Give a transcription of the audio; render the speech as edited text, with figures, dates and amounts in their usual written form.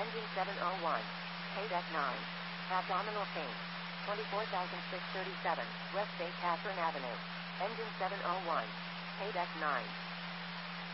Engine 701. Paydeck 9. Abdominal pain. 24,637, West Bay Catherine Avenue. Engine 701. Paydeck 9.